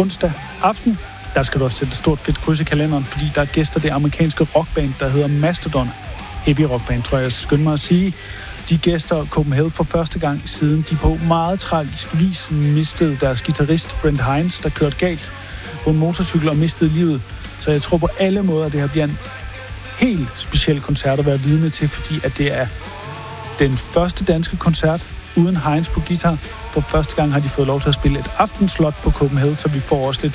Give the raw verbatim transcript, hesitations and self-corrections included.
onsdag aften, der skal du også sætte et stort fedt kryds i kalenderen, fordi der er gæster det amerikanske rockband, der hedder Mastodon. Heavy rockband, tror jeg, jeg skal skynde mig at sige. De gæster Copenhagen for første gang, siden de på meget tragisk vis mistede deres guitarist Brent Hinds, der kørte galt på en motorcykel og mistede livet. Så jeg tror på alle måder, at det her bliver en helt speciel koncert at være vidne til, fordi at det er den første danske koncert uden Hinds på guitar. For første gang har de fået lov til at spille et aftenslot på Copenhagen, så vi får også lidt